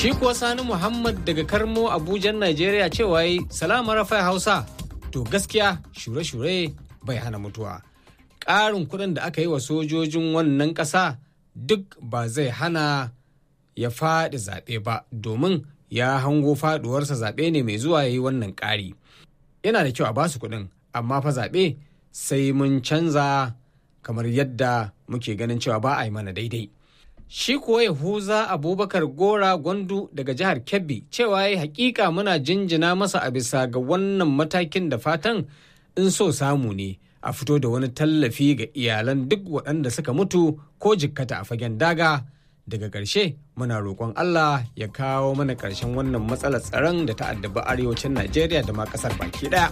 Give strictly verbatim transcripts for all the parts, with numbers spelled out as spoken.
Shi kuwa Sani Muhammad daga Karmo Abujan Najeriya cewa yi salama Rafai Hausa. To gaskiya shure-shure bai hana mutuwa. Ƙarin kuɗin da aka yi wa sojojin wannan ƙasa duk ba zai hana ya faɗi zaɓe ba domin ya hango faɗuwarsa zaɓe ne mai zuwa ya yi wannan ƙari. Yana da kyau a basu kuɗin amma fa zaɓe sai mun canza kamar yadda muke ganin cewa ba a yi mana daidai. Shi kuwa Yahuza Abubakar Gora Gwandu daga jihar Kebbi cewa ya hakika muna jinjina masa a bisa ga wannan matakin da fatan in so samu ne a fito da wani tallafi ga iyalan duk waɗanda suka mutu ko jikkata a fagen daga. Daga ƙarshe muna roƙon Allah ya kawo mana ƙarshen wannan matsalar tsaron da ta addabi arewacin Najeriya da ma ƙasar baki ɗaya.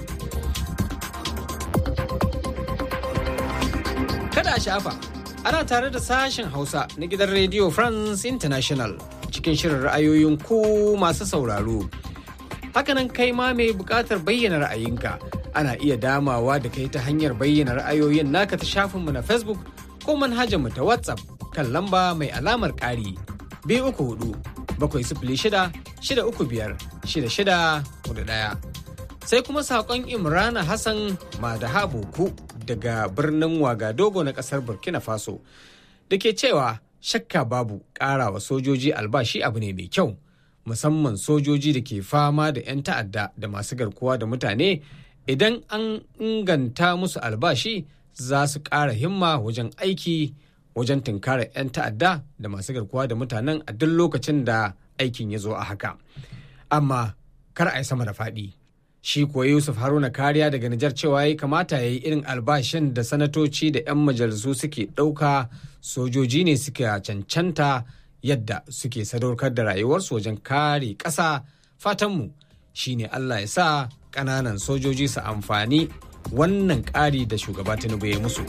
Kada a shafa, ana tare da sashen Hausa na gidan Radio France International cikin shirin ra'ayoyin ku masu sauraro. Hakanan kai ma mai buƙatar bayyana ra'ayinka ana iya damawa da kai ta hanyar bayyana ra'ayoyin naka ta shafinmu na Facebook ko manhajarmu ta WhatsApp kan lamba mai alamar ƙari biyu uku hudu bakwai sifili shida shida uku biyar shida shida hudu ɗaya. Sai kuma saƙon Imrana Hassan Madaha Boku daga birnin Wagadogo na ƙasar Burkina Faso da ke cewa shakka babu ƙara wa sojoji albashi abu ne mai kyau, musamman sojoji da ke fama da 'yan ta'adda da masu garkuwa da mutane. Idan an inganta musu albashi za su ƙara himma wajen aiki wajen tunkarar 'yan ta'adda da masu garkuwa da mutanen a duk lokacin da aikin ya zo a haka. Amma kar a yi sama da faɗi. Shi kuwa Yusuf Haruna Kariya daga Nijar cewa ya kamata ya yi irin albashin da sanatoci da 'yan majalisu suke ɗauka, sojoji ne suka cancanta yadda suke sadaukar da rayuwarsu wajen kare ƙasa. Fatanmu shi ne Allah ya sa ƙananan sojoji su amfani wannan ƙari da shugaba Tinubu ya musu.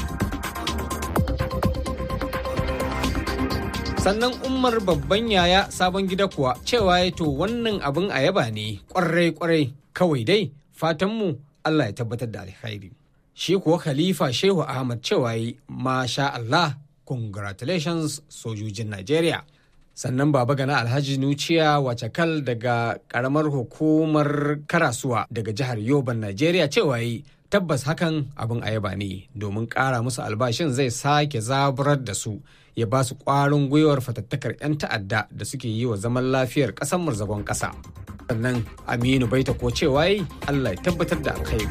Sannan Umar babban yaya sabon gida kuwa cewa ya to wannan abin a yaba ne kwarai-kwarai, kawai dai fatanmu Allah ya tabbatar da alkhairi. Shi kuwa Khalifa Shehu Ahmad cewa yi masha Allah, congratulations sojojin Najeriya. Sannan Baba Gana Alhaji Nuciya Wacakal daga karamar hukumar Karasuwa daga jihar Yoban Najeriya cewa yi tabbas hakan abin a yaba ne domin ƙara musu albashin zai sake zaburar da su ya ba su ƙwarin gwiwar fatattakar 'yan ta'adda da suke yi wa zaman lafiyar ƙasar murzagon ƙasa. Sannan Aminu Baita ko cewa yi Allah ya tabbatar da alkhairi.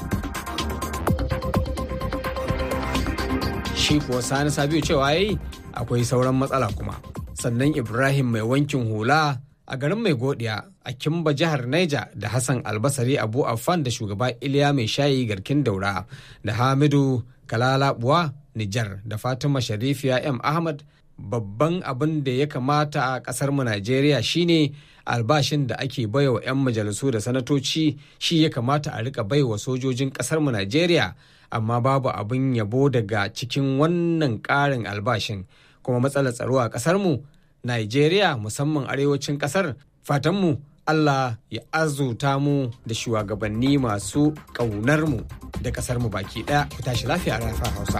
Shi kuwa Sani Sabiu cewa yi akwai sauran matsala kuma. Sannan Ibrahim mai wankin hula a garin Mai Godiya a Kimba jihar Niger da Hassan Albasari Abu Affan da shugaba Iliya Mai Shayi Garkin Daura da Hamidu Kalalabuwa Nijar da Fatima Sharifiya M Ahmad. Babban abin da ya kamata a ƙasar mu Najeriya shine albashin da ake baiwa 'yan majalisu da sanatoci shi ya kamata a rika baiwa sojojin ƙasar mu Najeriya, amma babu abin yabo daga cikin wannan ƙarin albashin. Kuma matsalar tsaro a ƙasar mu Najeriya musamman arewacin ƙasar, fatanmu Allah ya azuta mu da shugabanni masu ƙaunar mu da ƙasar mu baki ɗaya. Ku tashi lafiya a Rafa Hausa.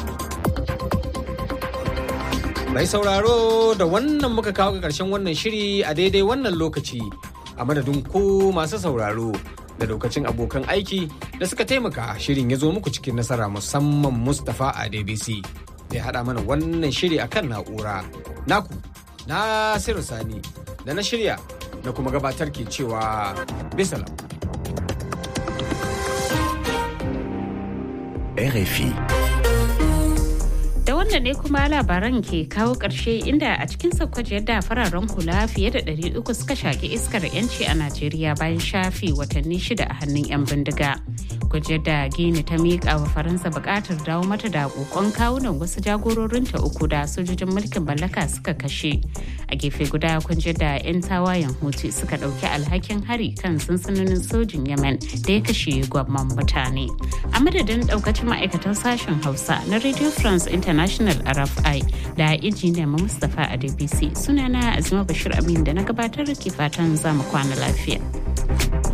Mai sauraro da wannan muka kawo ga ƙarshen wannan shiri a daidai wannan lokaci, a madadin ku masu sauraro da lokacin abokan aiki da suka taimaka shirin ya zo muku cikin nasara, musamman Mustapha a D B C da ya haɗa mana wannan shiri akan na'ura. Naku Nasiru Sani da na shirya na kuma gabatar ke cewa bisalam. R F I. Da wannan ne kuma labaran ke kawo ƙarshe, inda a cikin saukwaje da fararen hula fiye da ɗari uku suka shaƙi iskar 'yanci a Najeriya bayan shafi watanni shida a hannun 'yan bindiga. Kujiyar da Gini ta miƙa wa Faransa buƙatar dawo mata da ƙoƙon kawunan wasu jagororinta uku da sojojin mulkin mallaka suka kashe. A gefe guda kungiyar da 'yan tawayen Houthi suka ɗauki alhakin hari kan sansanonin sojin Yemen da ya kashe gwamman mutane. A madadin ɗaukacin ma'aikatan sashen Hausa na Radio France International R F I da injiniyan Mustapha a D B C, sunana Azima Bashir Amin da na gabatar ke fatan zamu kwana lafiya.